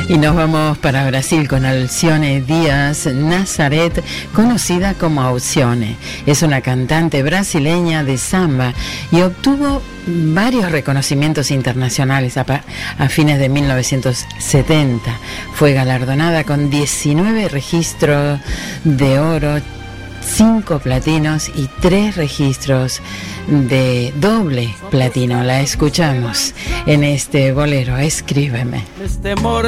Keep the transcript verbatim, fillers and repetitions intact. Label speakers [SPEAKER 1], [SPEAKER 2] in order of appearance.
[SPEAKER 1] Y nos vamos para Brasil con Alcione Díaz Nazaret, conocida como Alcione. Es una cantante brasileña de samba y obtuvo varios reconocimientos internacionales a, a fines de mil novecientos setenta. Fue galardonada con diecinueve registros de oro, cinco platinos y tres registros de doble platino. La escuchamos en este bolero, Escríbeme.
[SPEAKER 2] Este amor